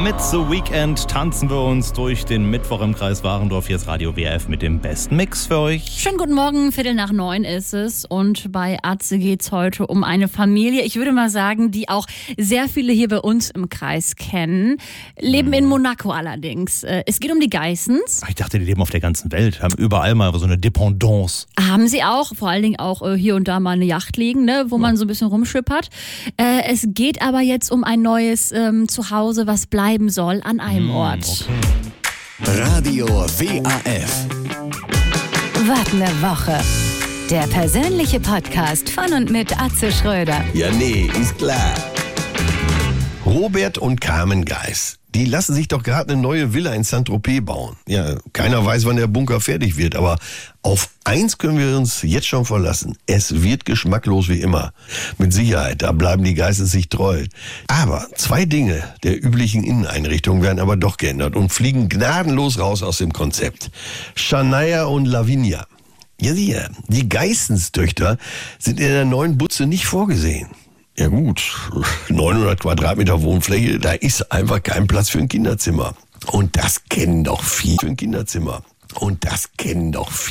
Mit The Weekend tanzen wir uns durch den Mittwoch im Kreis Warendorf. Hier ist Radio WRF mit dem besten Mix für euch. Schönen guten Morgen, 8:45 ist es. Und bei Atze geht es heute um eine Familie, ich würde mal sagen, die auch sehr viele hier bei uns im Kreis kennen. Leben in Monaco allerdings. Es geht um die Geissens. Ich dachte, die leben auf der ganzen Welt, haben überall mal so eine Dependance. Haben sie auch, vor allen Dingen auch hier und da mal eine Yacht liegen, ne, wo man so ein bisschen rumschippert. Es geht aber jetzt um ein neues Zuhause, was bleiben soll an einem Ort. Okay. Radio WAF. Wart eine Woche. Der persönliche Podcast von und mit Atze Schröder. Ja, nee, ist klar. Robert und Carmen Geiss, die lassen sich doch gerade eine neue Villa in Saint-Tropez bauen. Ja, keiner weiß, wann der Bunker fertig wird, aber auf eins können wir uns jetzt schon verlassen. Es wird geschmacklos wie immer. Mit Sicherheit, da bleiben die Geissens sich treu. Aber 2 Dinge der üblichen Inneneinrichtung werden aber doch geändert und fliegen gnadenlos raus aus dem Konzept. Shania und Lavinia. Ja, die Geissens-Töchter sind in der neuen Butze nicht vorgesehen. Ja gut, 900 Quadratmeter Wohnfläche, da ist einfach kein Platz für ein Kinderzimmer. Und das kennen doch viele.